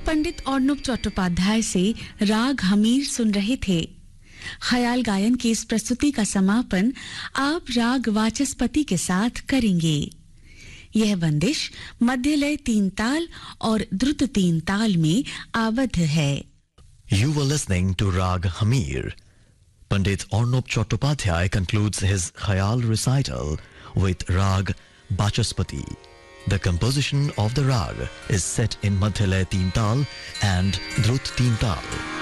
पंडित अर्णब चट्टोपाध्याय से राग हमीर सुन रहे थे। ख्याल गायन की इस प्रस्तुति का समापन आप राग वाचस्पति के साथ करेंगे। यह बंदिश मध्यलय 3 ताल और द्रुत 3 ताल में आबद्ध है। You were listening to Rag Hamir. Pandit Arnab Chattopadhyay concludes his Khayal recital with Rag Vachaspati. The composition of the rag is set in Madhyalaya 3 Tal and Drut 3 Tal.